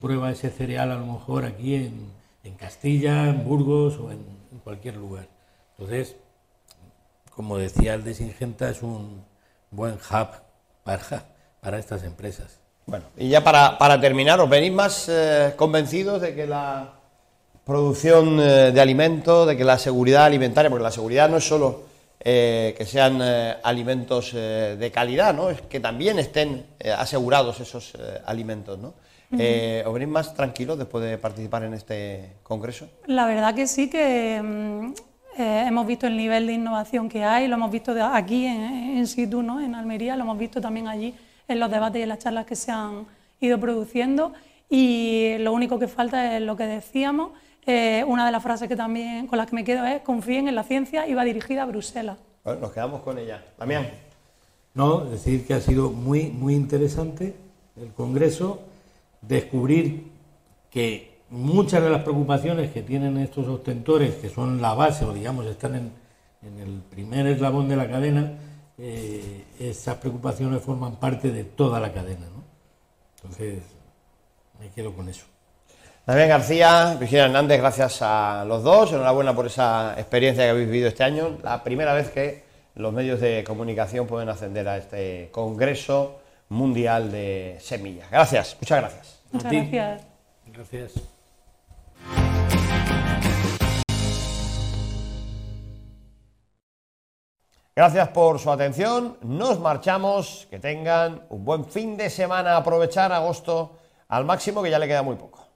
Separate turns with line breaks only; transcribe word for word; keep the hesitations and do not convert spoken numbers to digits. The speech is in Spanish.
prueba ese cereal a lo mejor aquí en, en Castilla, en Burgos o en, en cualquier lugar. Entonces, como decía el de Singenta, es un buen hub para, para estas empresas.
Bueno, y ya para, para terminar, ¿os venís más eh, convencidos de que la producción eh, de alimentos, de que la seguridad alimentaria, porque la seguridad no es solo eh, que sean eh, alimentos eh, de calidad, ¿no? Es que también estén eh, asegurados esos eh, alimentos, ¿no? Uh-huh. eh, ¿Os venís más tranquilos después de participar en este congreso?
La verdad que sí, que mm, eh, hemos visto el nivel de innovación que hay, lo hemos visto de aquí en, en situ, ¿no? En Almería, lo hemos visto también allí en los debates y en las charlas que se han ido produciendo, y lo único que falta es lo que decíamos. Eh, una de las frases que también con las que me quedo es: confíen en la ciencia, y va dirigida a Bruselas.
Bueno, nos quedamos con ella. Damián.
No, decir que ha sido muy, muy interesante el congreso, descubrir que muchas de las preocupaciones que tienen estos ostentores, que son la base o digamos están en, en el primer eslabón de la cadena, eh, esas preocupaciones forman parte de toda la cadena, ¿no? Entonces, me quedo con eso.
Damián García, Virginia Hernández, gracias a los dos, enhorabuena por esa experiencia que habéis vivido este año, la primera vez que los medios de comunicación pueden ascender a este Congreso Mundial de Semillas. Gracias, muchas gracias.
Muchas gracias.
Gracias.
Gracias por su atención, nos marchamos, que tengan un buen fin de semana, aprovechar agosto al máximo, que ya le queda muy poco.